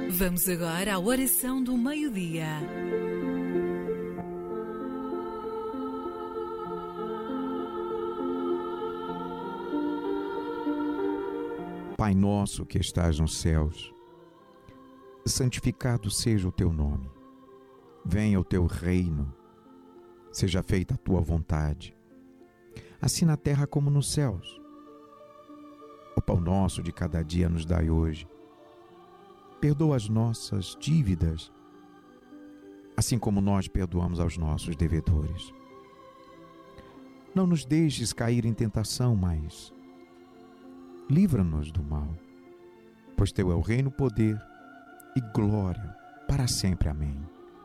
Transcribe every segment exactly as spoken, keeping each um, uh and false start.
Vamos agora à oração do meio-dia. Pai nosso que estás nos céus, santificado seja o teu nome. Venha o teu reino, seja feita a tua vontade, assim na terra como nos céus. O pão nosso de cada dia nos dai hoje. Perdoa as nossas dívidas, assim como nós perdoamos aos nossos devedores. Não nos deixes cair em tentação, mas livra-nos do mal, pois teu é o reino, poder e glória para sempre. Amém.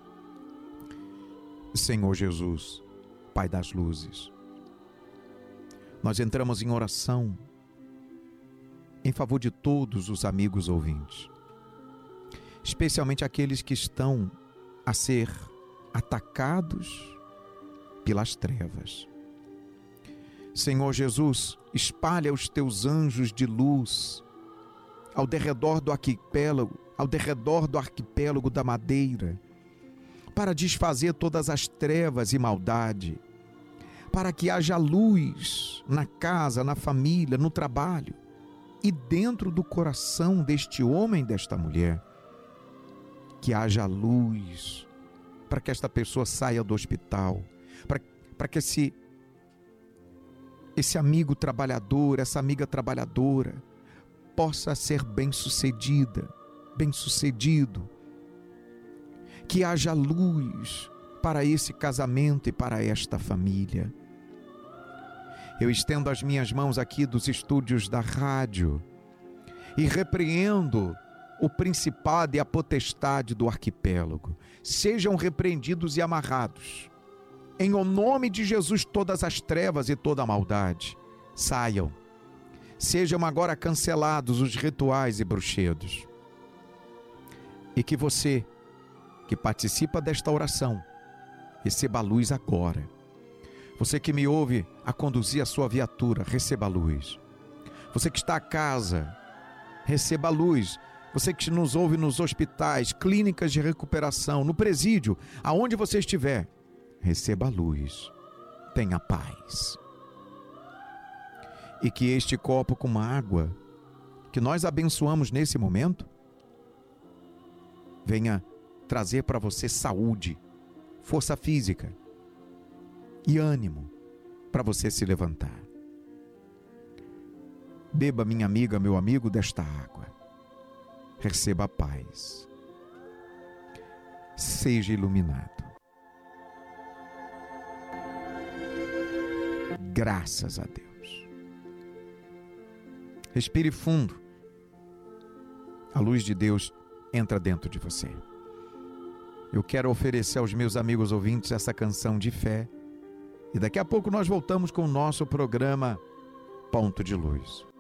Senhor Jesus, Pai das luzes, nós entramos em oração em favor de todos os amigos ouvintes, especialmente aqueles que estão a ser atacados pelas trevas. Senhor Jesus, espalha os teus anjos de luz ao derredor do arquipélago, ao derredor do arquipélago da Madeira, para desfazer todas as trevas e maldade, para que haja luz na casa, na família, no trabalho e dentro do coração deste homem e desta mulher. Que haja luz para que esta pessoa saia do hospital, para, para que esse, esse amigo trabalhador, essa amiga trabalhadora possa ser bem-sucedida, bem-sucedido. Que haja luz para esse casamento e para esta família. Eu estendo as minhas mãos aqui dos estúdios da rádio e repreendo o principado e a potestade do arquipélago. Sejam repreendidos e amarrados. Em o nome de Jesus, todas as trevas e toda a maldade saiam. Sejam agora cancelados os rituais e bruxedos. E que você, que participa desta oração, receba a luz agora. Você que me ouve a conduzir a sua viatura, receba a luz. Você que está a casa, receba a luz. Você que nos ouve nos hospitais, clínicas de recuperação, no presídio, aonde você estiver, receba a luz, tenha paz. E que este copo com água, que nós abençoamos nesse momento, venha trazer para você saúde, força física e ânimo para você se levantar. Beba, minha amiga, meu amigo, desta água. Receba a paz. Seja iluminado. Graças a Deus. Respire fundo. A luz de Deus entra dentro de você. Eu quero oferecer aos meus amigos ouvintes essa canção de fé. E daqui a pouco nós voltamos com o nosso programa Ponto de Luz.